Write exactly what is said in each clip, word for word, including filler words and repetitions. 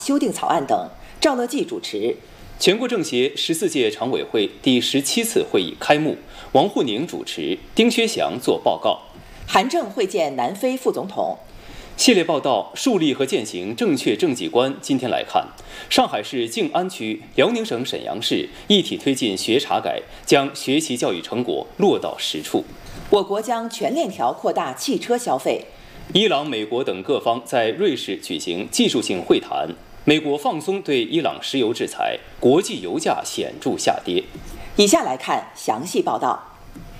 修订草案等。赵乐际主持。 全国政协十四届常委会第十七次会议开幕，王沪宁主持，丁薛祥作报告。 韩正会见南非副总统。 系列报道树立和践行正确政绩观。今天来看，上海市静安区、辽宁省沈阳市一体推进学查改，将学习教育成果落到实处。 我国将全链条扩大汽车消费。 伊朗、美国等各方在瑞士举行技术性会谈。美国放松对伊朗石油制裁，国际油价显著下跌。 以下来看详细报道。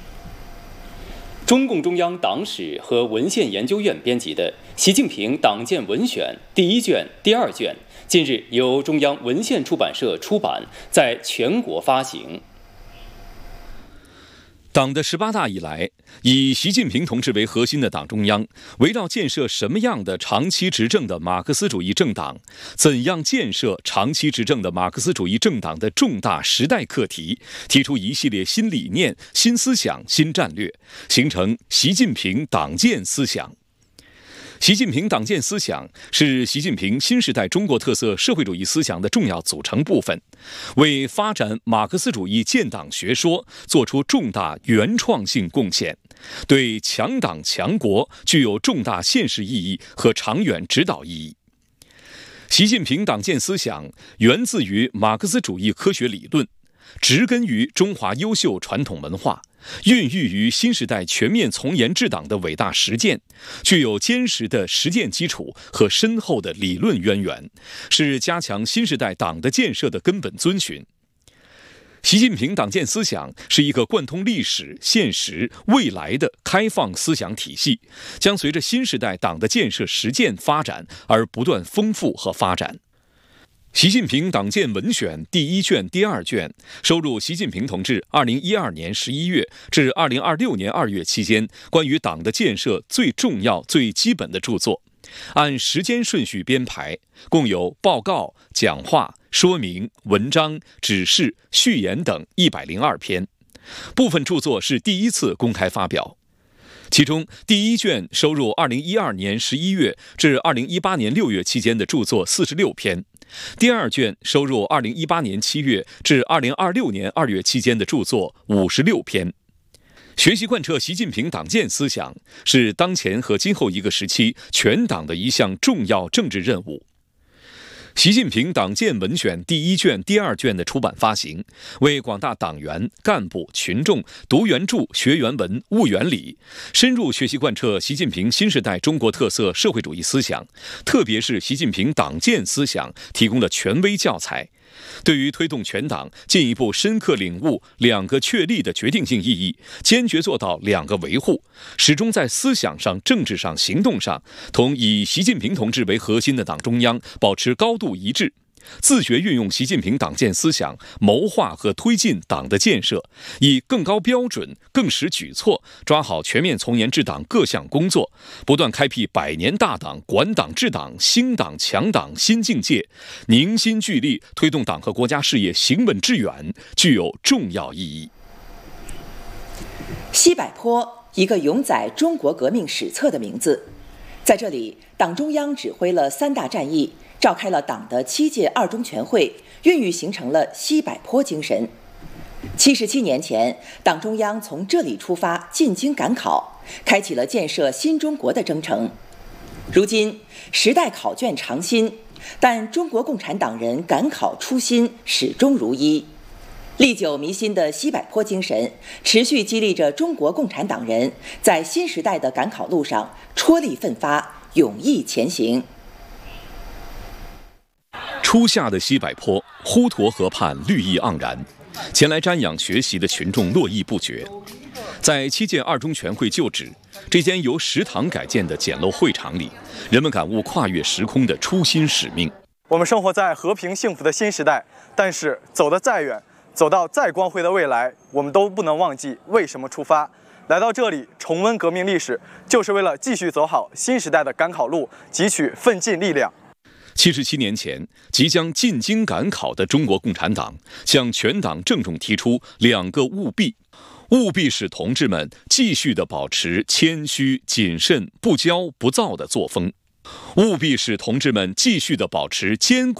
中共中央党史和文献研究院编辑的《习近平党建文选》第一卷、第二卷，近日由中央文献出版社出版，在全国发行。 党的十八大以来，以习近平同志为核心的党中央，围绕建设什么样的长期执政的马克思主义政党，怎样建设长期执政的马克思主义政党的重大时代课题，提出一系列新理念、新思想、新战略，形成习近平党建思想。习近平党建思想是习近平新时代中国特色社会主义思想的重要组成部分，为发展马克思主义建党学说作出重大原创性贡献，对强党强国具有重大现实意义和长远指导意义。习近平党建思想源自于马克思主义科学理论，植根于中华优秀传统文化，孕育于新时代全面从严治党的伟大实践，具有坚实的实践基础和深厚的理论渊源，是加强新时代党的建设的根本遵循。习近平党建思想是一个贯通历史、现实、未来的开放思想体系，将随着新时代党的建设实践发展而不断丰富和发展。习近平党建文选第一卷、第二卷收录习近平同志二零一二年十一月至二零二六年二月期间关于党的建设最重要、最基本的著作，按时间顺序编排，共有报告、讲话、说明、文章、指示、序言等一百零二篇。部分著作是第一次公开发表。其中，第一卷收入二零一二年十一月至二零一八年六月期间的著作四十六篇。第二卷收入二零一八年七月至二零二六年二月期间的著作五十六篇。学习贯彻习近平党建思想是当前和今后一个时期全党的一项重要政治任务。习近平党建文选第一卷、第二卷的出版发行，为广大党员、干部、群众读原著、学原文、悟原理，深入学习贯彻习近平新时代中国特色社会主义思想，特别是习近平党建思想提供了权威教材，对于推动全党进一步深刻领悟两个确立的决定性意义，坚决做到两个维护，始终在思想上、政治上、行动上同以习近平同志为核心的党中央保持高度一致，自觉运用习近平党建思想谋划和推进党的建设，以更高标准、更实举措抓好全面从严治党各项工作，不断开辟百年大党、管党治党、兴党强党新境界，凝心聚力推动党和国家事业行稳致远，具有重要意义。 西柏坡，一个永载中国革命史册的名字。在这里，党中央指挥了三大战役，召开了党的七届二中全会，孕育形成了西柏坡精神。七十七年前，党中央从这里出发，进京赶考，开启了建设新中国的征程。如今，时代考卷常新，但中国共产党人赶考初心始终如一。历久弥新的西柏坡精神，持续激励着中国共产党人在新时代的赶考路上踔厉奋发，勇毅前行。 初夏的西柏坡，滹沱河畔绿意盎然，前来瞻仰学习的群众络绎不绝。在七届二中全会旧址，这间由食堂改建的简陋会场里，人们感悟跨越时空的初心使命。 我们生活在和平幸福的新时代，但是走得再远，走到再光辉的未来，我们都不能忘记为什么出发。来到这里重温革命历史，就是为了继续走好新时代的赶考路，汲取奋进力量。 七十七年前，即将进京赶考的中国共产党向全党郑重提出两个务必，务必使同志们继续地保持谦虚、谨慎、不骄不躁的作风。 务必使同志们继续的保持坚固